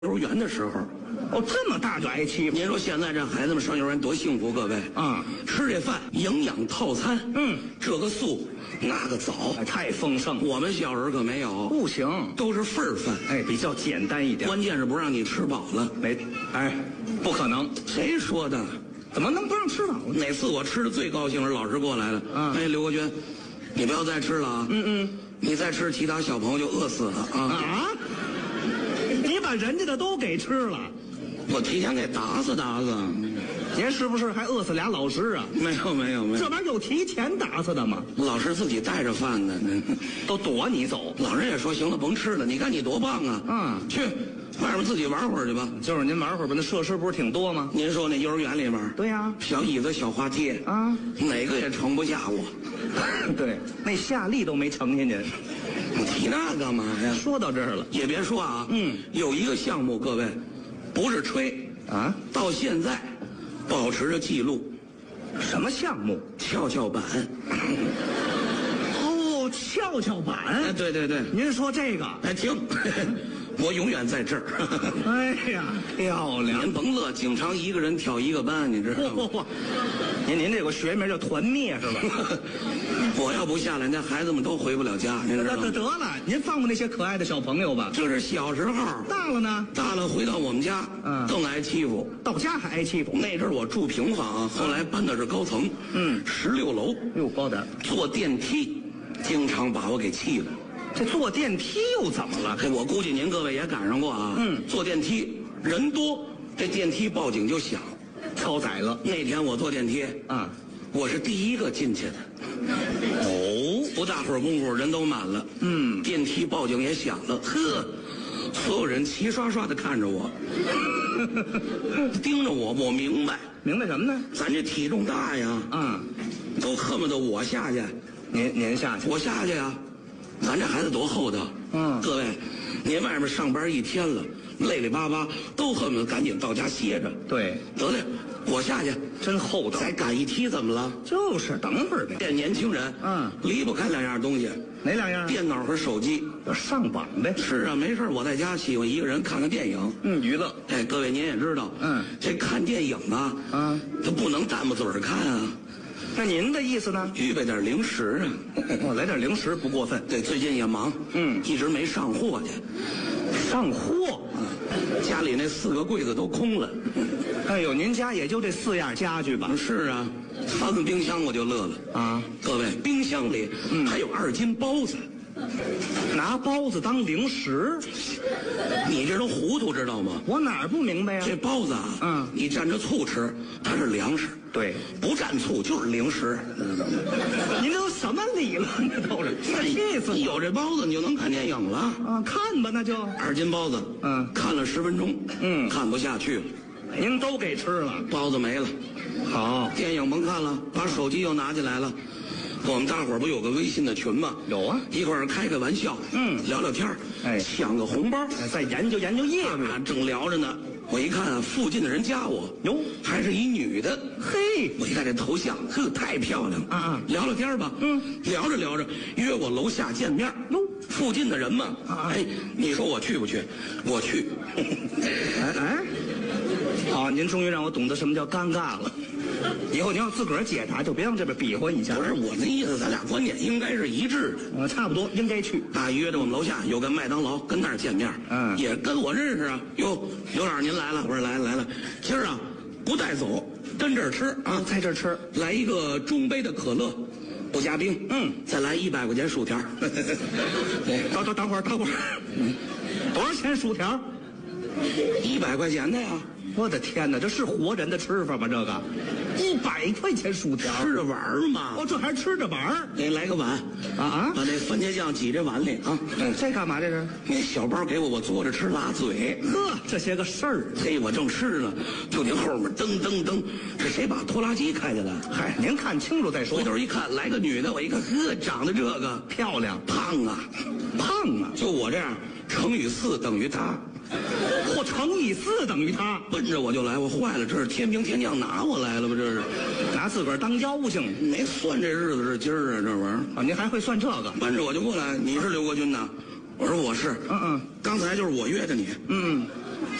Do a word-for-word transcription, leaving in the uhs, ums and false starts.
幼儿园的时候， 哦，这么大就挨欺负。 您说现在这孩子们上幼儿园多幸福，各位啊！ 吃这饭营养套餐， 嗯， 这个素那个枣， 哎，太丰盛。 我们小时候可没有， 不行， 都是份儿饭， 哎，比较简单一点。 关键是不让你吃饱了。 没，哎，不可能。 谁说的？ 怎么能不让吃饱呢？ 哪次我吃的最高兴是老师过来了， 啊， 哎，刘国军，你不要再吃了啊！ 嗯嗯， 你再吃，其他小朋友就饿死了啊！ 啊！你把人家的都给吃了， 我提前给打死打死。 您是不是还饿死俩老师啊？ 没有没有没有， 这玩意儿有提前打死的吗？ 老师自己带着饭呢， 都躲你走。 老人也说行了，甭吃了。你看你多棒啊！ 嗯， 去外面自己玩会儿去吧。 就是您玩会儿吧，那设施不是挺多吗？ 您说那幼儿园里面， 对呀， 小椅子、小滑梯啊， 哪个也盛不下我。 对，那夏利都没盛下去。 你提那干嘛呀？ 说到这儿了， 也别说啊， 嗯， 有一个项目，各位，不是吹啊， 到现在保持着记录。 什么项目？ 跷跷板。 哦，跷跷板。 哎，对对对， 您说这个？ 哎，停，我永远在这儿。 哎呀，漂亮！ 您甭乐，经常一个人挑一个班，你知道吗？ 嚯嚯嚯！您您这个学名叫团灭是吧？ 我要不下来，那孩子们都回不了家，您知道吗？ 得得了，您放过那些可爱的小朋友吧。 这是小时候， 大了呢？ 大了回到我们家， 嗯， 更挨欺负。 到家还挨欺负？ 那阵儿我住平房，后来搬的是高层， 嗯， 十六楼， 哟，高点。 坐电梯，经常把我给气了。 这坐电梯又怎么了？ 嘿，我估计您各位也赶上过啊。 嗯， 坐电梯人多，这电梯报警就响， 超载了。 那天我坐电梯啊， 我是第一个进去的。哦，不大会儿功夫人都满了。 嗯， 电梯报警也响了。呵，所有人齐刷刷的看着我，盯着我。我明白， 明白什么呢？ 咱这体重大呀， 啊， 都恨不得我下去。 您您下去， 我下去呀。咱这孩子多厚道。 嗯， 各位，您外面上班一天了，累累巴巴，都恨不得赶紧到家歇着。 对， 得嘞，我下去， 真厚道。 再赶一梯怎么了？ 就是等会儿呗。 这年轻人， 嗯， 离不开两样东西。 哪两样？ 电脑和手机。 要上网呗。 是啊，没事我在家喜欢一个人看看电影。 嗯，娱乐。 哎，各位您也知道， 嗯， 这看电影啊， 啊， 他不能淡不嘴儿看啊。 那您的意思呢？ 预备点零食啊。 哦，来点零食不过分。 对，最近也忙， 嗯， 一直没上货去。 上货啊，家里那四个柜子都空了。 哎呦，您家也就这四样家具吧？ 是啊，翻翻冰箱我就乐了啊！ 各位，冰箱里还有二斤包子， 拿包子当零食， 你这都糊涂知道吗？ 我哪儿不明白呀？ 这包子啊， 嗯， 你蘸着醋吃，它是粮食； 对， 不蘸醋就是零食。 您都什么理论？这都是，气死！ 有这包子，你就能看电影了啊！看吧，那就二斤包子， 嗯， 看了十分钟， 嗯， 看不下去了。 您都给吃了， 包子没了， 好， 电影甭看了，把手机又拿起来了。我们大伙儿不有个微信的群吗？ 有啊， 一块儿开个玩笑， 嗯， 聊聊天儿， 哎， 抢个红包， 再研究研究业务啊，正聊着呢。我一看啊，附近的人加我， 哟， 还是一女的， 嘿， 我一看这头像，呵，太漂亮了啊啊！ 聊聊天吧， 嗯， 聊着聊着约我楼下见面， 哟， 附近的人嘛， 啊， 哎，你说我去不去？我去。 哎哎，好，您终于让我懂得什么叫尴尬了。以后您要自个儿解答，就别往这边比划一下。 不是我那意思，咱俩观点应该是一致的。 呃，差不多应该去。 啊，约着我们楼下有个麦当劳，跟那儿见面。 嗯， 也跟我认识啊。哟，刘老师您来了，我说来了来了。今儿啊，不带走，跟这儿吃啊， 在这儿吃。 来一个中杯的可乐，不加冰。 嗯， 再来一百块钱薯条。 对，等等等会儿等会儿，多少钱薯条？ 一百块钱的呀。 我的天哪，这是活人的吃法吗？这个一百块钱薯条， 吃着玩儿嘛。 哦，这还吃着玩儿？ 给你来个碗啊啊！ 把那番茄酱挤这碗里啊。 嗯，这干嘛这是？ 那小包给我，我嘬着吃拉嘴。 呵，这些个事儿。 嘿，我正吃呢，就听后面噔噔噔，是谁把拖拉机开的了？ 嗨，您看清楚再说。 回头一看，来个女的，我一看，呵，长得这个漂亮， 胖啊， 胖啊！ 就我这样，乘以四等于他。 或乘以四等于他， 奔着我就来，我坏了，这是天兵天将拿我来了吧？这是拿自个儿当妖精， 没算这日子是今儿啊，这玩意儿啊！您还会算这个？ 奔着我就过来，你是刘国军呐？我说我是， 嗯嗯， 刚才就是我约的你， 嗯嗯。